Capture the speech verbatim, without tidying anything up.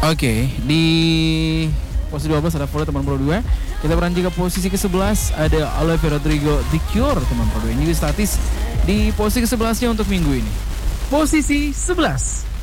Oke, di posisi dua belas ada Foley teman Pro dua. Kita beranjak ke posisi ke sebelas ada Olivia Rodrigo The Cure teman Pro dua. Ini statis di posisi ke sebelasnya untuk minggu ini. Posisi sebelas.